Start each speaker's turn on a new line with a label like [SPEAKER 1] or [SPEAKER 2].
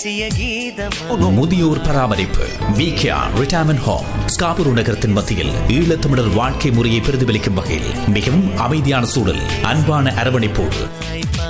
[SPEAKER 1] முதியோர் பராமரிப்பு VKR retirement home Scarborough நகரத்தின் மத்தியில் ஈழத்தமிழர் வாழ்க்கை முறையை பிரதிபலிக்கும் வகையில் மிகவும் அமைதியான சூழல், அன்பான அரவணைப்போடு